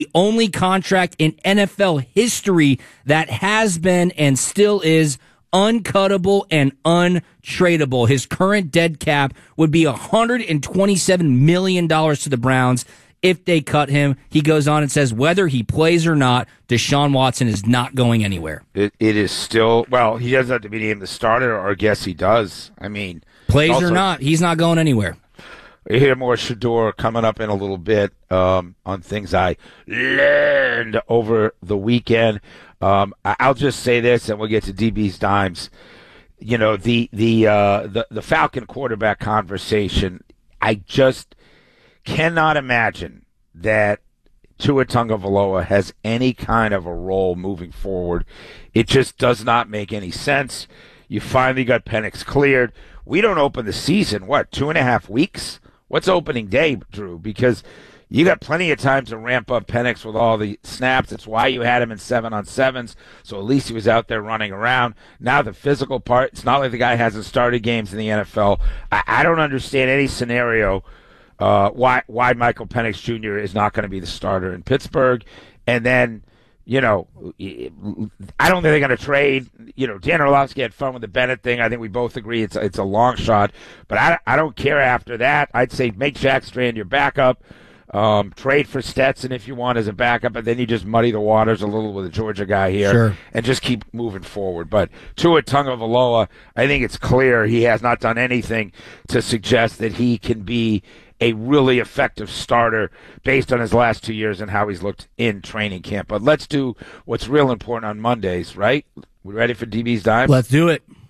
the only contract in NFL history that has been and still is uncuttable and untradeable. His current dead cap would be $127 million to the Browns if they cut him. He goes on and says whether he plays or not, Deshaun Watson is not going anywhere. It is still, well, he doesn't have to be named the starter, or I guess he does. I mean, plays or not, he's not going anywhere. We hear more Shador coming up in a little bit on things I learned over the weekend. I'll just say this, and we'll get to DB's dimes. You know, the Falcon quarterback conversation, I just cannot imagine that Tua Tagovailoa has any kind of a role moving forward. It just does not make any sense. You finally got Penix cleared. We don't open the season, 2.5 weeks? What's opening day, Drew? Because you got plenty of time to ramp up Penix with all the snaps. That's why you had him in 7-on-7s, so at least he was out there running around. Now the physical part, it's not like the guy hasn't started games in the NFL. I don't understand any scenario why Michael Penix Jr. is not going to be the starter in Pittsburgh. And then, you know, I don't think they're going to trade. You know, Dan Orlovsky had fun with the Bennett thing. I think we both agree it's a long shot. But I don't care after that. I'd say make Jack Strand your backup. Trade for Stetson if you want as a backup, and then you just muddy the waters a little with a Georgia guy here, and just keep moving forward. But Tua Tagovailoa, I think it's clear he has not done anything to suggest that he can be a really effective starter based on his last 2 years and how he's looked in training camp. But let's do what's real important on Mondays, right? We ready for DB's Dime? Let's do it.